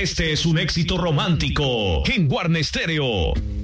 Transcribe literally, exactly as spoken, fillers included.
Este es un éxito romántico en Guarne Stereo.